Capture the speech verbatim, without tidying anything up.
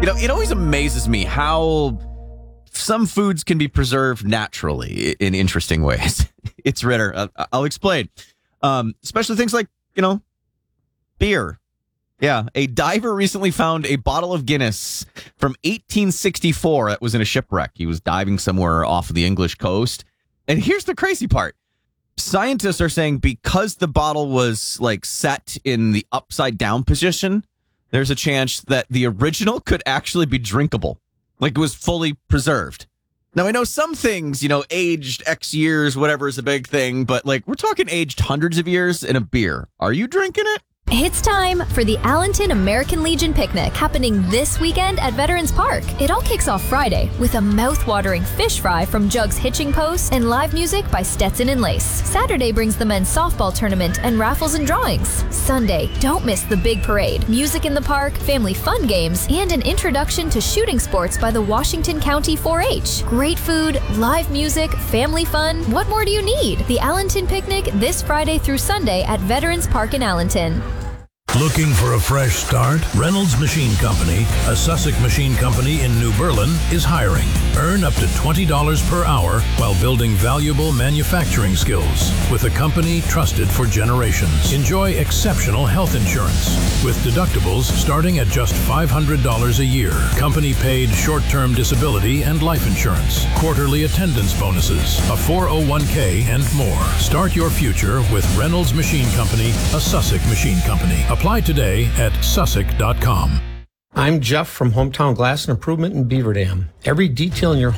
You know, it always amazes me how some foods can be preserved naturally in interesting ways. It's Ritter. Uh, I'll explain. Um, especially things like, you know, beer. Yeah, a diver recently found a bottle of Guinness from eighteen sixty-four that was in a shipwreck. He was diving somewhere off of the English coast. And here's the crazy part. Scientists are saying because the bottle was like set in the upside down position, there's a chance that the original could actually be drinkable. Like it was fully preserved. Now, I know some things, you know, aged X years, whatever is a big thing, but like we're talking aged hundreds of years in a beer. Are you drinking it? It's time for the Allenton American Legion Picnic happening this weekend at Veterans Park. It all kicks off Friday with a mouth-watering fish fry from Jug's Hitching Post and live music by Stetson and Lace. Saturday brings the men's softball tournament and raffles and drawings. Sunday, don't miss the big parade, music in the park, family fun games, and an introduction to shooting sports by the Washington County four H. Great food, live music, family fun. What more do you need? The Allenton Picnic this Friday through Sunday at Veterans Park in Allenton. Looking for a fresh start? Reynolds Machine Company, a Sussex machine company in New Berlin, is hiring. Earn up to twenty dollars per hour while building valuable manufacturing skills with a company trusted for generations. Enjoy exceptional health insurance with deductibles starting at just five hundred dollars a year. Company-paid short-term disability and life insurance, quarterly attendance bonuses, a four oh one k, and more. Start your future with Reynolds Machine Company, a Sussex machine company. Apply today at sussex dot com. I'm Jeff from Hometown Glass and Improvement in Beaver Dam. Every detail in your